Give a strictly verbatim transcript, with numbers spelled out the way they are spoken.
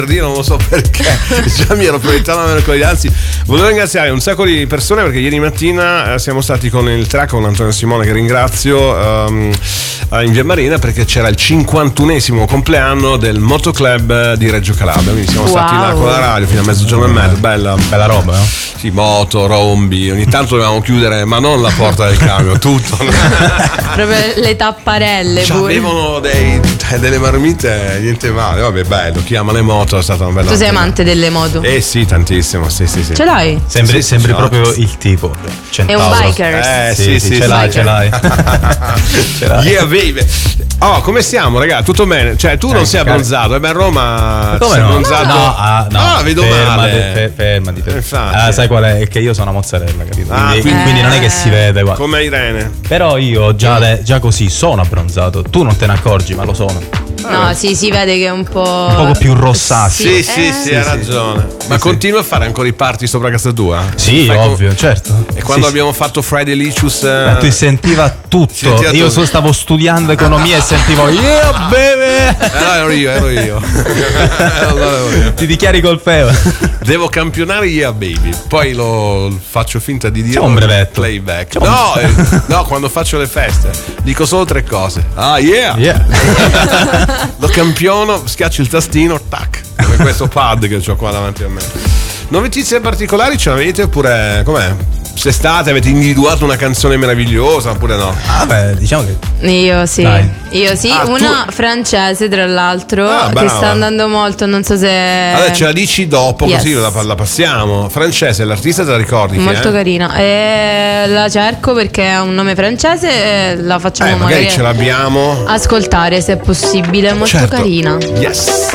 non lo so perché, già mi ero proiettato mercoledì. Anzi, volevo ringraziare un sacco di persone perché ieri mattina eh, siamo stati con il track con Antonio Simone, che ringrazio, um, in Via Marina, perché c'era il cinquantunesimo compleanno del Motoclub di Reggio Calabria, quindi siamo wow. stati là con la radio fino a mezzogiorno e mezzo. Bella, bella roba, no? Sì, moto, rombi, ogni tanto dovevamo chiudere, ma non la porta del camion, tutto. Proprio le tapparelle pure. Avevano dei, delle marmite, niente male. Vabbè, bello, chi ama le moto è stata una bella. Tu sei amante delle moto? Eh sì, tantissimo, sì, sì, sì. Ce l'hai? Sembri, sì, sembri sì, proprio sì. il tipo. Centauro. È un biker. Eh sì, sì, sì, sì, ce sì, l'hai, sì. ce l'hai. Ce l'hai. Yeah, baby. Oh, come stiamo, raga? Tutto bene? Cioè, tu non eh, sei abbronzato, e beh, a Roma come sei no? abbronzato. No, ah, no, ah, vedo fermati, male. Fe, fermati, fermati. Infatti. Ah, sai qual è? È che io sono una mozzarella, capito? Ah, quindi, quindi- quindi non è che si vede. Guarda. Come Irene. Però io già, le- già così sono abbronzato. Tu non te ne accorgi, ma lo sono. No, sì, si vede che è un po'. Un poco più rossaceo. Sì, sì, eh. sì, Sì, hai sì. ragione. Ma sì. continui a fare ancora i party sopra casa tua? Sì, Fai com- ovvio, certo. E quando Sì, abbiamo fatto Friday Licious, Ma tu sentiva tutto. Sentiva Io tutto. so- stavo studiando economia e sentivo yeah baby. Eh, no, ero io, ero io. Allora ero io. Ti dichiari colpevole. Devo campionare Yeah Baby. Poi lo faccio finta di dire C'è un brevetto. playback. C'è un- No, eh, no, quando faccio le feste dico solo tre cose. Ah, yeah. Yeah. Lo campiono, schiaccio il tastino, tac. Come questo pad che ho qua davanti a me. Notizie particolari ce l'avete oppure com'è? Se state avete individuato una canzone meravigliosa oppure no? Vabbè, diciamo che Io sì, Dai. io sì, Ah, tu- una francese tra l'altro Ah, che brava. sta andando molto, non so se Allora ce la dici dopo, Yes. così la, la passiamo. Francese, l'artista te la ricordi? chi molto è? carina. E la cerco perché ha un nome francese e la facciamo Eh, magari magari ce l'abbiamo. ascoltare se è possibile, molto Certo. carina. Yes.